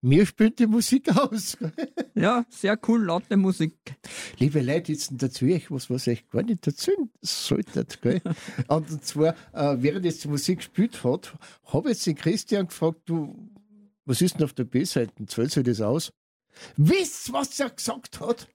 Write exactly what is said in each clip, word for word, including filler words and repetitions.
Mir spielt die Musik aus. Ja, sehr cool, laute Musik. Liebe Leute, jetzt dazu ich was, was ich gar nicht erzählen solltet. Gell? Und zwar, äh, während jetzt die Musik gespielt hat, habe ich jetzt den Christian gefragt, du, was ist denn auf der B-Seite? Zählt sich das aus? Wisst, was er gesagt hat?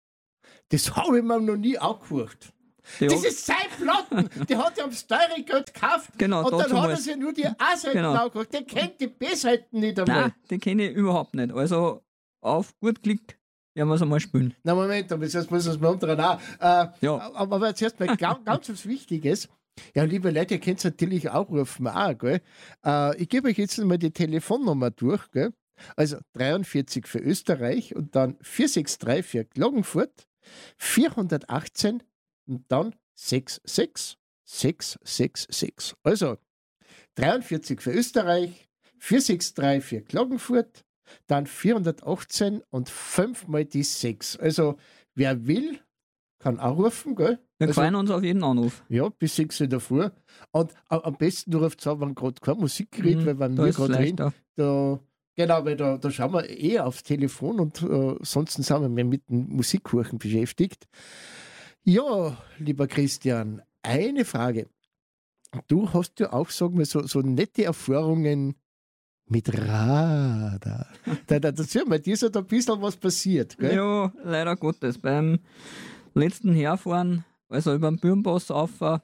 Das habe ich mir noch nie angehört. Ja. Das ist sein Platten. Die hat er aufs teure Geld gekauft. Genau, und dann dazu hat mal. er sich nur die A-Seiten Genau. angehört. Der kennt die B-Seiten nicht einmal. Nein, die kenne ich überhaupt nicht. Also auf gut Klick werden wir es einmal spielen. Na Moment, aber jetzt muss es mal umdrehen. Auch. Äh, Ja. Aber, aber jetzt erst mal ganz, ganz was Wichtiges. Ja, liebe Leute, ihr könnt es natürlich auch rufen. Auch, gell? Äh, ich gebe euch jetzt mal die Telefonnummer durch. Gell? Also dreiundvierzig für Österreich und dann vier sechs drei für Klagenfurt, vierhundertachtzehn und dann sechs sechs sechs sechs sechs. Also dreiundvierzig für Österreich, vier sechs drei für Klagenfurt, dann vierhundertachtzehn und fünfmal die sechs. Also wer will, kann auch rufen, gell? Wir Also, freuen uns auf jeden Anruf. ja, bis sechs Uhr davor. Und a- am besten du rufst an, wenn gerade keine Musik geredet, Mhm, weil wenn da wir ist gerade reden, leichter. da, genau, weil da, da schauen wir eh aufs Telefon und äh, sonst sind wir mehr mit dem Musikkuchen beschäftigt. Ja, lieber Christian, eine Frage. Du hast ja auch, sagen wir, so, so nette Erfahrungen mit Radar. Da, da, da, bei dir ist ja da ein bisschen was passiert, gell? Ja, leider Gottes. Beim letzten Herfahren, also über den Bürnpass rauf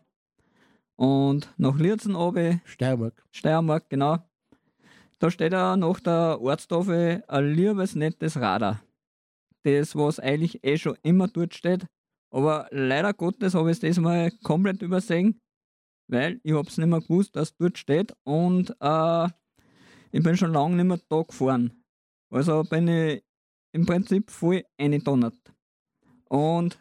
und nach Lierzen runter, Steiermark. Steiermark, genau. Da steht ja nach der Ortstafel ein liebes, nettes Radar. Das, was eigentlich eh schon immer dort steht. Aber leider Gottes habe ich das mal komplett übersehen, weil ich habe es nicht mehr gewusst, dass es dort steht. Und äh, ich bin schon lange nicht mehr da gefahren. Also bin ich im Prinzip voll eingedonnert. Und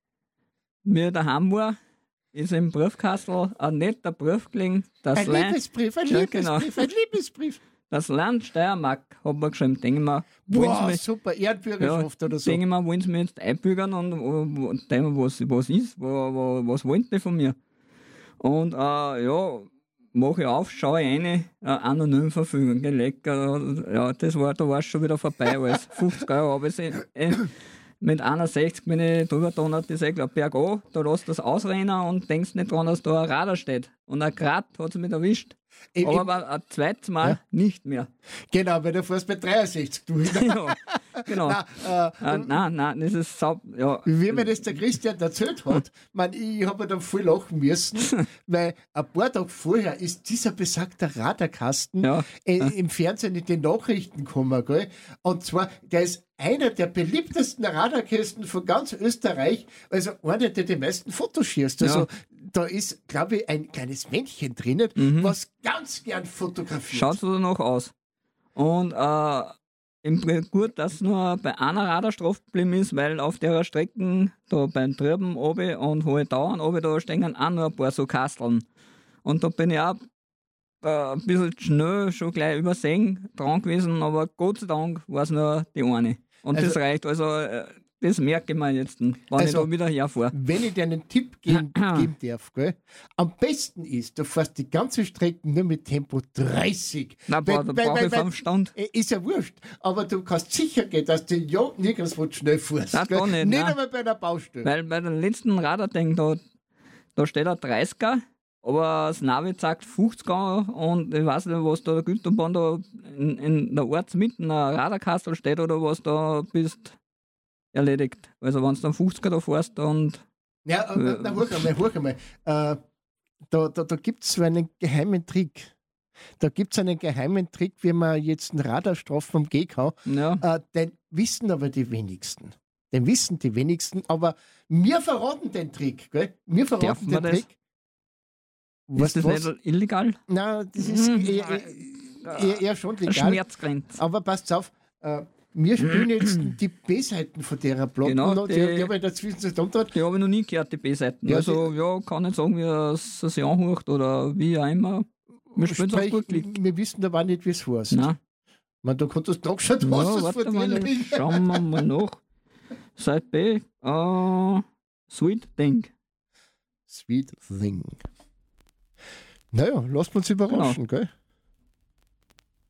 wie ich daheim war, ist im Briefkastel ein netter Brief gelegen. Das Ein Lein- Liebesbrief, ein Ja, Liebesbrief, genau. ein Liebesbrief. Das Land Steiermark hat mir geschrieben. Denke ich mir, wollen Boah, Sie mich, super, Ehrenbürgerschaft oder so. denke ich mir, wollen Sie mich jetzt einbürgern und wo- wo- denke mir, was, was ist, wo, wo, was wollen die von mir? Und äh, ja, mache ich auf, schaue ich rein, äh, anonym verfügen, gell, lecker. Ja, das war, da war es schon wieder vorbei alles. fünfzig Euro habe ich äh, mit einundsechzig bin ich drüber donnert, ich sage, bergan, da lässt das ausrennen und denkst nicht dran, dass da ein Radar steht. Und ein Grad hat es mich erwischt. Ich- Aber ich- ein, ein zweites Mal Ja. nicht mehr. Genau, weil du fährst bei dreiundsechzig durch. Ja, genau. Nein, äh, Äh, nein, nein, das ist sau, ja. Wie mir das der Christian erzählt hat, man, ich habe mir dann voll lachen müssen, weil ein paar Tage vorher ist dieser besagte Radarkasten Ja. äh, im Fernsehen in den Nachrichten gekommen. Gell? Und zwar, der ist einer der beliebtesten Radarkästen von ganz Österreich, also einer, der die meisten Fotos schießt. Also Ja. da ist, glaube ich, ein kleines Männchen drinnen, Mhm. was ganz gern fotografiert. Schaut so danach aus. Und äh, im Prinzip gut, dass nur bei einer Radarstrafe geblieben ist, weil auf der Strecke, da beim Trüben oben und wo ich dauern oben, da stehen auch noch ein paar so Kasteln. Und da bin ich auch äh, ein bisschen schnell schon gleich übersehen dran gewesen, aber Gott sei Dank war es nur die eine. Und das Also- reicht. Also äh, das merke ich mir jetzt, wenn ich Also- da wieder herfahre. Wenn ich dir einen Tipp geben, geben darf, gell? Am besten ist, du fährst die ganze Strecke nur mit Tempo dreißig. Na, Weil- boah, da weil- brauche weil- ich fünf Stunden. Äh, Ist ja wurscht, aber du kannst sicher gehen, dass du ja nirgendwo schnell fährst. Nein, gell? da nicht, nicht nein. einmal bei einer Baustelle. Weil bei den letzten Radarding, da, da steht ein dreißiger, aber das Navi sagt fünfziger und ich weiß nicht, was da der Güterbahn da in, in der Ortsmitte ein Radarkastel steht oder was da bist erledigt. Also wenn du dann fünfziger da fährst und Ja, äh, Äh, na, hör einmal, hör einmal. Äh, da da, da gibt es so einen geheimen Trick. Da gibt es einen geheimen Trick, wie man jetzt einen Radarstrafen umgehen kann. ja, Äh, den wissen aber die wenigsten. Den wissen die wenigsten, aber wir verraten den Trick. Gell? Wir verraten Dürfen wir den das? Trick. ist das nicht illegal? Nein, das ist Hm, eher, eher, eher, eher schon Eine legal. Schmerzgrenze. Aber passt auf, äh, wir spielen jetzt die B-Seiten von der Platte. Genau, noch, die, die- die habe ich dazwischen so dort. Die habe ich noch nie gehört, die B-Seiten. Ja, also ja, kann nicht sagen, wie es sich anhört oder wie auch immer. Wir spielen es auf Sprich, gut Klick. wir wissen aber auch nicht, wie es heißt. Nein. Man, da kannst du es nachgeschaut, Ja, was es warte von mal, dir dann liegt. schauen wir mal nach. Seit B, äh, Sweet Thing. Sweet Thing. Naja, lasst uns überraschen, gell?